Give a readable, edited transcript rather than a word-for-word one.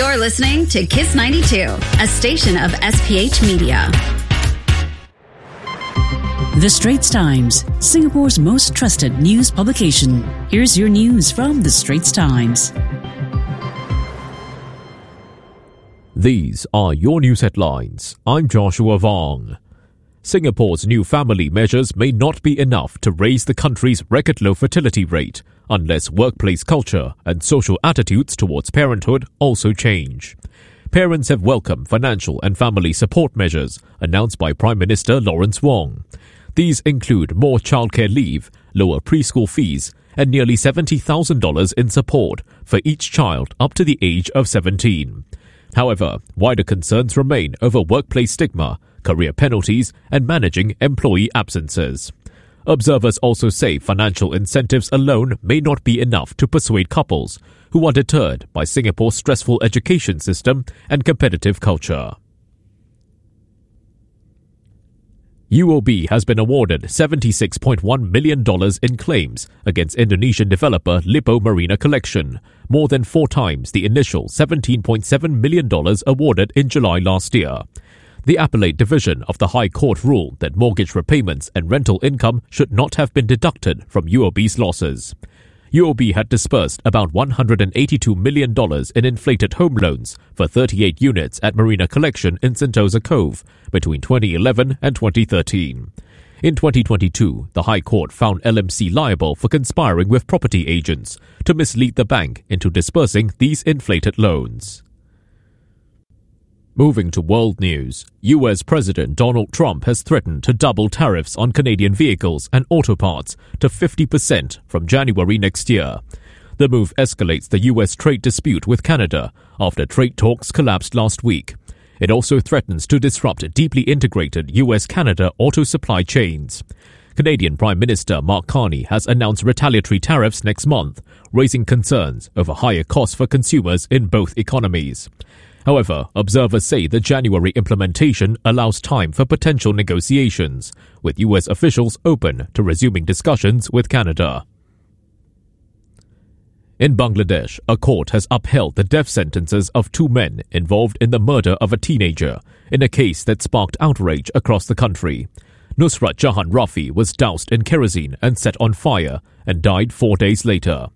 You're listening to Kiss 92, a station of SPH Media. The Straits Times, Singapore's most trusted news publication. Here's your news from The Straits Times. These are your news headlines. I'm Joshua Vong. Singapore's new family measures may not be enough to raise the country's record low fertility rate unless workplace culture and social attitudes towards parenthood also change. Parents have welcomed financial and family support measures announced by Prime Minister Lawrence Wong. These include more childcare leave, lower preschool fees, and nearly $70,000 in support for each child up to the age of 17. However, wider concerns remain over workplace stigma, career penalties, and managing employee absences. Observers also say financial incentives alone may not be enough to persuade couples who are deterred by Singapore's stressful education system and competitive culture. UOB has been awarded $76.1 million in claims against Indonesian developer Lippo Marina Collection, more than 4 times the initial $17.7 million awarded in July last year. The Appellate Division of the High Court ruled that mortgage repayments and rental income should not have been deducted from UOB's losses. UOB had disbursed about $182 million in inflated home loans for 38 units at Marina Collection in Sentosa Cove between 2011 and 2013. In 2022, the High Court found LMC liable for conspiring with property agents to mislead the bank into disbursing these inflated loans. Moving to world news, US President Donald Trump has threatened to double tariffs on Canadian vehicles and auto parts to 50% from January next year. The move escalates the US trade dispute with Canada after trade talks collapsed last week. It also threatens to disrupt deeply integrated US-Canada auto supply chains. Canadian Prime Minister Mark Carney has announced retaliatory tariffs next month, raising concerns over higher costs for consumers in both economies. However, observers say the January implementation allows time for potential negotiations, with US officials open to resuming discussions with Canada. In Bangladesh, a court has upheld the death sentences of 2 men involved in the murder of a teenager in a case that sparked outrage across the country. Nusrat Jahan Rafi was doused in kerosene and set on fire and died 4 days later.